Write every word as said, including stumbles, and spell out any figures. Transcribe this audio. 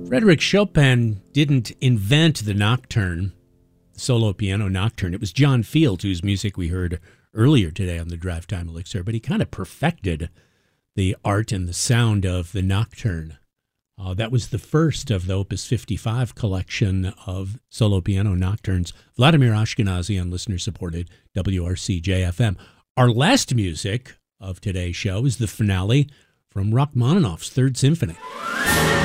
Frédéric Chopin didn't invent the nocturne, the solo piano nocturne. It was John Fields, whose music we heard earlier today on the Drive Time Elixir, but he kind of perfected the art and the sound of the nocturne. Uh, that was the first of the Opus fifty-five collection of solo piano nocturnes. Vladimir Ashkenazy on listener-supported W R C J F M. Our last music of today's show is the finale from Rachmaninoff's Third Symphony.